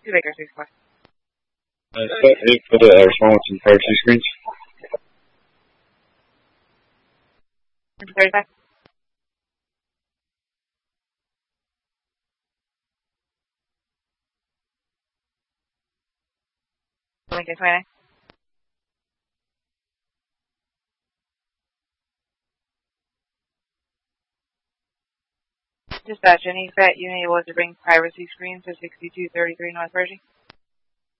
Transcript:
2 Baker 64. Set 8 for the response and privacy screens. 35. Lincoln 29. Dispatch, any FAT unit able to bring privacy screens to 6233 North Pershing?